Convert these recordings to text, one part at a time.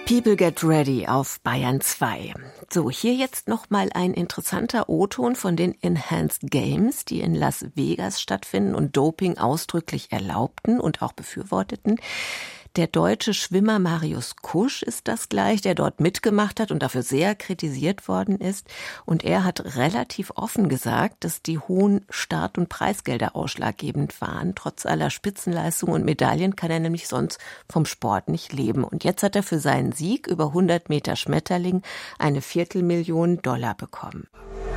People Get Ready auf Bayern 2. So, hier jetzt nochmal ein interessanter O-Ton von den Enhanced Games, die in Las Vegas stattfinden und Doping ausdrücklich erlaubten und auch befürworteten. Der deutsche Schwimmer Marius Kusch ist das gleich, der dort mitgemacht hat und dafür sehr kritisiert worden ist. Und er hat relativ offen gesagt, dass die hohen Start- und Preisgelder ausschlaggebend waren. Trotz aller Spitzenleistungen und Medaillen kann er nämlich sonst vom Sport nicht leben. Und jetzt hat er für seinen Sieg über 100 Meter Schmetterling eine $250.000 bekommen.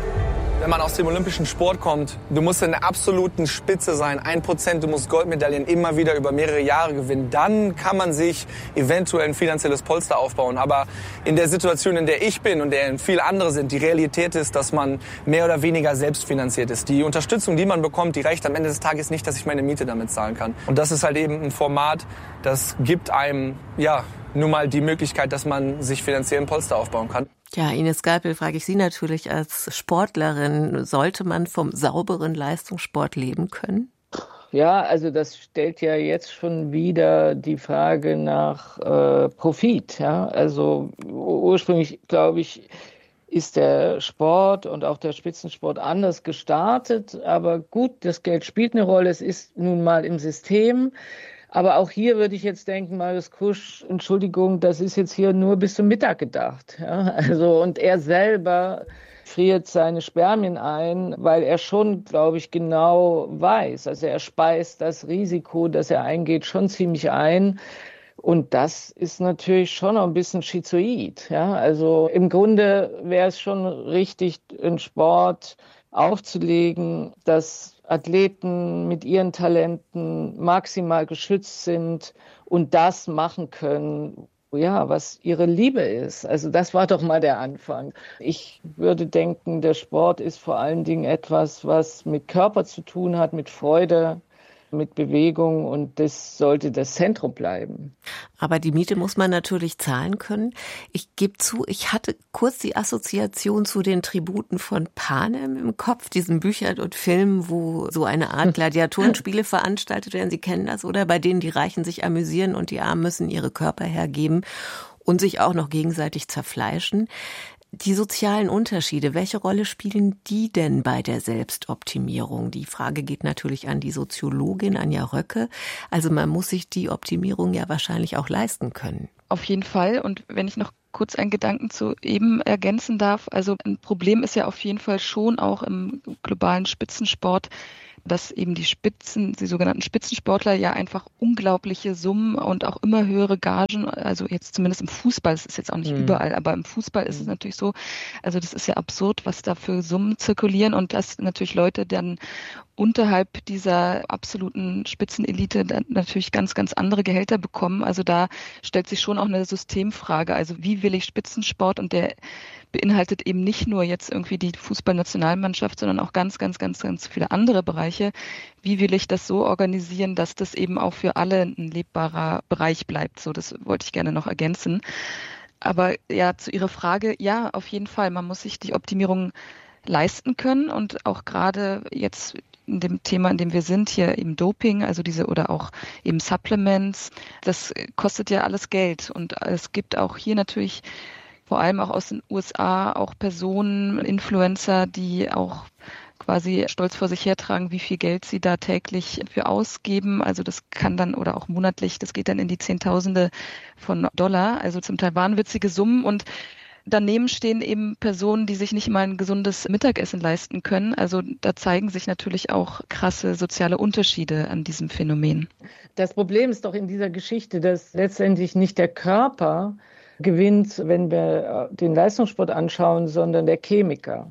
Wenn man aus dem olympischen Sport kommt, du musst in der absoluten Spitze sein, 1%, du musst Goldmedaillen immer wieder über mehrere Jahre gewinnen. Dann kann man sich eventuell ein finanzielles Polster aufbauen. Aber in der Situation, in der ich bin und in viele andere sind, die Realität ist, dass man mehr oder weniger selbstfinanziert ist. Die Unterstützung, die man bekommt, die reicht am Ende des Tages nicht, dass ich meine Miete damit zahlen kann. Und das ist halt eben ein Format, das gibt einem, nun mal die Möglichkeit, dass man sich finanziellen Polster aufbauen kann. Ja, Ines Galpel, frage ich Sie natürlich als Sportlerin, sollte man vom sauberen Leistungssport leben können? Ja, also das stellt ja jetzt schon wieder die Frage nach Profit. Ja? Also ursprünglich, glaube ich, ist der Sport und auch der Spitzensport anders gestartet. Aber gut, das Geld spielt eine Rolle, es ist nun mal im System. Aber auch hier würde ich jetzt denken, Marius Kusch, Entschuldigung, das ist jetzt hier nur bis zum Mittag gedacht. Ja? Also, und er selber friert seine Spermien ein, weil er schon, glaube ich, genau weiß. Also er speist das Risiko, das er eingeht, schon ziemlich ein. Und das ist natürlich schon noch ein bisschen schizoid. Ja? Also im Grunde wäre es schon richtig, einen Sport aufzulegen, dass Athleten mit ihren Talenten maximal geschützt sind und das machen können, was ihre Liebe ist. Also das war doch mal der Anfang. Ich würde denken, der Sport ist vor allen Dingen etwas, was mit Körper zu tun hat, mit Freude, mit Bewegung, und das sollte das Zentrum bleiben. Aber die Miete muss man natürlich zahlen können. Ich gebe zu, ich hatte kurz die Assoziation zu den Tributen von Panem im Kopf, diesen Büchern und Filmen, wo so eine Art Gladiatorenspiele veranstaltet werden. Sie kennen das, oder? Bei denen die Reichen sich amüsieren und die Armen müssen ihre Körper hergeben und sich auch noch gegenseitig zerfleischen. Die sozialen Unterschiede, welche Rolle spielen die denn bei der Selbstoptimierung? Die Frage geht natürlich an die Soziologin Anja Röcke. Also man muss sich die Optimierung ja wahrscheinlich auch leisten können. Auf jeden Fall. Und wenn ich noch kurz einen Gedanken zu eben ergänzen darf, also ein Problem ist ja auf jeden Fall schon auch im globalen Spitzensport, dass eben die sogenannten Spitzensportler ja einfach unglaubliche Summen und auch immer höhere Gagen, also jetzt zumindest im Fußball, das ist jetzt auch nicht überall, aber im Fußball ist es natürlich so, also das ist ja absurd, was da für Summen zirkulieren, und dass natürlich Leute dann unterhalb dieser absoluten Spitzenelite dann natürlich ganz, ganz andere Gehälter bekommen. Also da stellt sich schon auch eine Systemfrage. Also wie will ich Spitzensport? Und der beinhaltet eben nicht nur jetzt irgendwie die Fußballnationalmannschaft, sondern auch ganz, ganz, ganz, ganz viele andere Bereiche. Wie will ich das so organisieren, dass das eben auch für alle ein lebbarer Bereich bleibt? So, das wollte ich gerne noch ergänzen. Aber ja, zu Ihrer Frage, ja, auf jeden Fall. Man muss sich die Optimierung leisten können, und auch gerade jetzt in dem Thema, in dem wir sind, hier eben Doping, also oder auch eben Supplements, das kostet ja alles Geld, und es gibt auch hier natürlich vor allem auch aus den USA auch Personen, Influencer, die auch quasi stolz vor sich hertragen, wie viel Geld sie da täglich für ausgeben. Also das kann dann, oder auch monatlich, das geht dann in die Zehntausende von Dollar, also zum Teil wahnwitzige Summen, und daneben stehen eben Personen, die sich nicht mal ein gesundes Mittagessen leisten können. Also da zeigen sich natürlich auch krasse soziale Unterschiede an diesem Phänomen. Das Problem ist doch in dieser Geschichte, dass letztendlich nicht der Körper gewinnt, wenn wir den Leistungssport anschauen, sondern der Chemiker.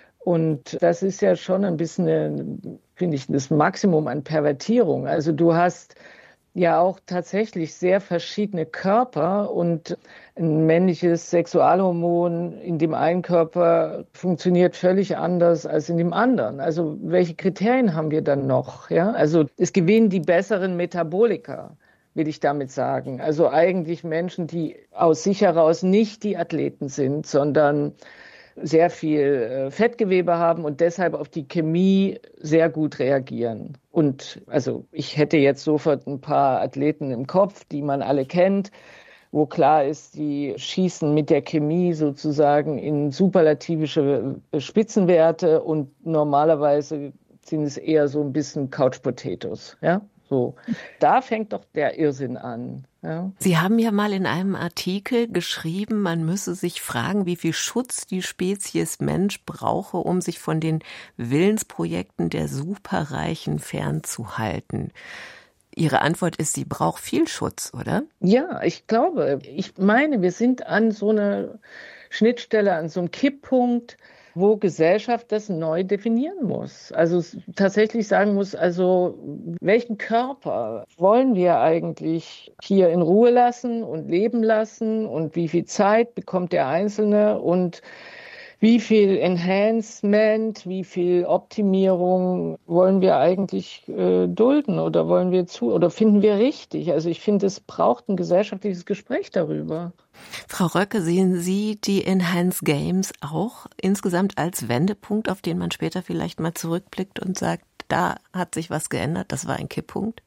Und das ist ja schon ein bisschen, finde ich, das Maximum an Pervertierung. Also du hast ja auch tatsächlich sehr verschiedene Körper, und ein männliches Sexualhormon in dem einen Körper funktioniert völlig anders als in dem anderen. Also welche Kriterien haben wir dann noch? Ja? Also es gewinnen die besseren Metabolika, will ich damit sagen. Also eigentlich Menschen, die aus sich heraus nicht die Athleten sind, sondern sehr viel Fettgewebe haben und deshalb auf die Chemie sehr gut reagieren. Und also ich hätte jetzt sofort ein paar Athleten im Kopf, die man alle kennt. wo klar ist, die schießen mit der Chemie sozusagen in superlativische Spitzenwerte und normalerweise sind es eher so ein bisschen Couch Potatoes, ja, so. Da fängt doch der Irrsinn an. Ja. Sie haben ja mal in einem Artikel geschrieben, man müsse sich fragen, wie viel Schutz die Spezies Mensch brauche, um sich von den Willensprojekten der Superreichen fernzuhalten. Ihre Antwort ist, sie braucht viel Schutz, oder? Ja, ich glaube. Ich meine, wir sind an so einer Schnittstelle, an so einem Kipppunkt, wo Gesellschaft das neu definieren muss. Also tatsächlich sagen muss, also welchen Körper wollen wir eigentlich hier in Ruhe lassen und leben lassen und wie viel Zeit bekommt der Einzelne und wie viel Enhancement, wie viel Optimierung wollen wir eigentlich dulden oder wollen wir oder finden wir richtig? Also ich finde, es braucht ein gesellschaftliches Gespräch darüber. Frau Röcke, sehen Sie die Enhanced Games auch insgesamt als Wendepunkt, auf den man später vielleicht mal zurückblickt und sagt, da hat sich was geändert, das war ein Kipppunkt?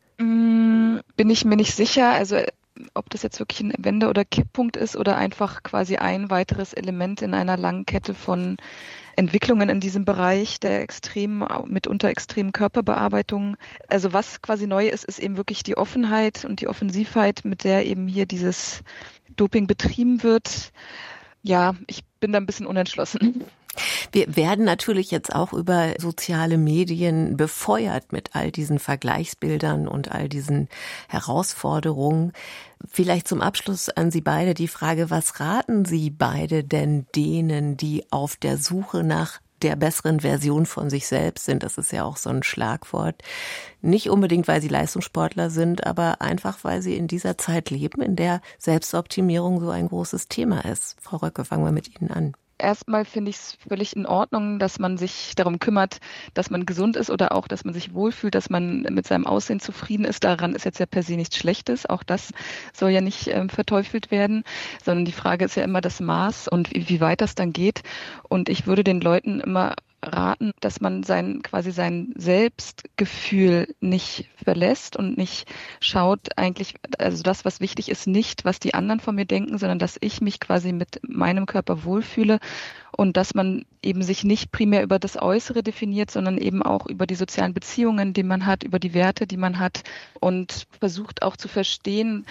Bin ich mir nicht sicher. Also ob das jetzt wirklich ein Wende- oder Kipppunkt ist oder einfach quasi ein weiteres Element in einer langen Kette von Entwicklungen in diesem Bereich der mitunter extremen Körperbearbeitung. Also was quasi neu ist, ist eben wirklich die Offenheit und die Offensivheit, mit der eben hier dieses Doping betrieben wird. Ja, ich bin da ein bisschen unentschlossen. Wir werden natürlich jetzt auch über soziale Medien befeuert mit all diesen Vergleichsbildern und all diesen Herausforderungen. Vielleicht zum Abschluss an Sie beide die Frage, was raten Sie beide denn denen, die auf der Suche nach der besseren Version von sich selbst sind? Das ist ja auch so ein Schlagwort. Nicht unbedingt, weil sie Leistungssportler sind, aber einfach, weil sie in dieser Zeit leben, in der Selbstoptimierung so ein großes Thema ist. Frau Röcke, fangen wir mit Ihnen an. Erstmal finde ich es völlig in Ordnung, dass man sich darum kümmert, dass man gesund ist oder auch, dass man sich wohlfühlt, dass man mit seinem Aussehen zufrieden ist. Daran ist jetzt ja per se nichts Schlechtes. Auch das soll ja nicht verteufelt werden, sondern die Frage ist ja immer das Maß und wie weit das dann geht. Und ich würde den Leuten immer raten, dass man sein Selbstgefühl nicht verlässt und nicht schaut eigentlich, also das, was wichtig ist, nicht, was die anderen von mir denken, sondern dass ich mich quasi mit meinem Körper wohlfühle und dass man eben sich nicht primär über das Äußere definiert, sondern eben auch über die sozialen Beziehungen, die man hat, über die Werte, die man hat und versucht auch zu verstehen,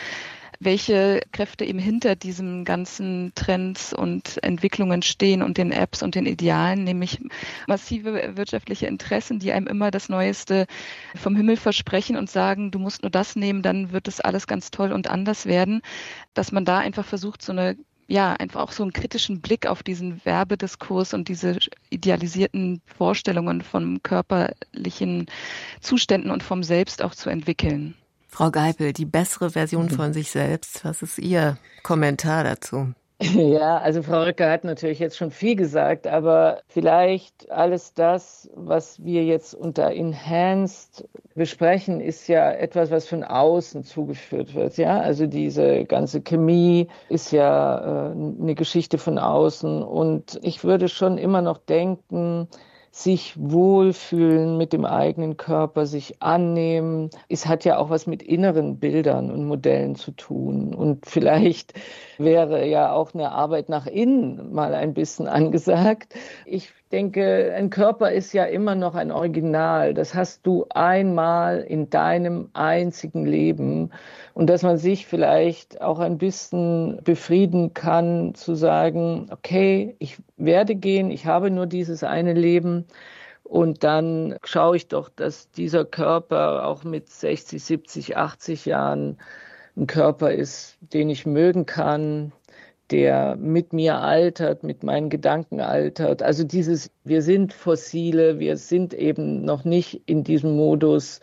welche Kräfte eben hinter diesen ganzen Trends und Entwicklungen stehen und den Apps und den Idealen, nämlich massive wirtschaftliche Interessen, die einem immer das Neueste vom Himmel versprechen und sagen, du musst nur das nehmen, dann wird das alles ganz toll und anders werden, dass man da einfach versucht, einfach auch so einen kritischen Blick auf diesen Werbediskurs und diese idealisierten Vorstellungen von körperlichen Zuständen und vom Selbst auch zu entwickeln. Frau Geipel, die bessere Version von sich selbst, was ist Ihr Kommentar dazu? Ja, also Frau Röcke hat natürlich jetzt schon viel gesagt, aber vielleicht alles das, was wir jetzt unter Enhanced besprechen, ist ja etwas, was von außen zugeführt wird. Ja, also diese ganze Chemie ist ja eine Geschichte von außen und ich würde schon immer noch denken, sich wohlfühlen mit dem eigenen Körper, sich annehmen. Es hat ja auch was mit inneren Bildern und Modellen zu tun. Und vielleicht wäre ja auch eine Arbeit nach innen mal ein bisschen angesagt. Ich denke, ein Körper ist ja immer noch ein Original. Das hast du einmal in deinem einzigen Leben. Und dass man sich vielleicht auch ein bisschen befrieden kann, zu sagen, okay, ich werde gehen, ich habe nur dieses eine Leben. Und dann schaue ich doch, dass dieser Körper auch mit 60, 70, 80 Jahren ein Körper ist, den ich mögen kann, der mit mir altert, mit meinen Gedanken altert. Also wir sind Fossile, wir sind eben noch nicht in diesem Modus,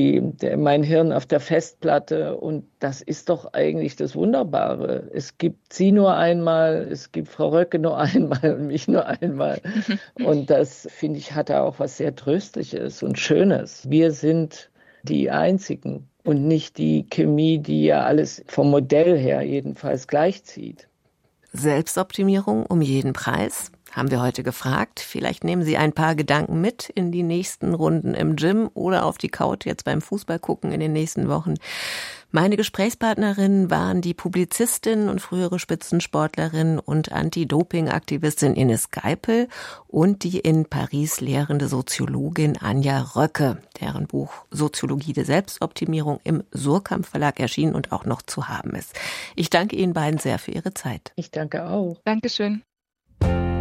mein Hirn auf der Festplatte. Und das ist doch eigentlich das Wunderbare. Es gibt Sie nur einmal, es gibt Frau Röcke nur einmal und mich nur einmal. Und das, finde ich, hat auch was sehr Tröstliches und Schönes. Wir sind die Einzigen und nicht die Chemie, die ja alles vom Modell her jedenfalls gleichzieht. Selbstoptimierung um jeden Preis, haben wir heute gefragt. Vielleicht nehmen Sie ein paar Gedanken mit in die nächsten Runden im Gym oder auf die Couch jetzt beim Fußball gucken in den nächsten Wochen. Meine Gesprächspartnerinnen waren die Publizistin und frühere Spitzensportlerin und Anti-Doping-Aktivistin Ines Geipel und die in Paris lehrende Soziologin Anja Röcke, deren Buch Soziologie der Selbstoptimierung im Suhrkamp Verlag erschienen und auch noch zu haben ist. Ich danke Ihnen beiden sehr für Ihre Zeit. Ich danke auch. Dankeschön.